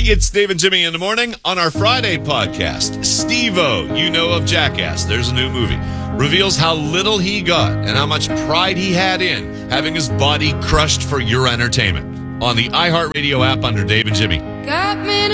it's Dave and Jimmy in the morning. On our Friday podcast, Steve-O, you know of Jackass, there's a new movie, reveals how little he got and how much pride he had in having his body crushed for your entertainment. On the iHeartRadio app under Dave and Jimmy. Got me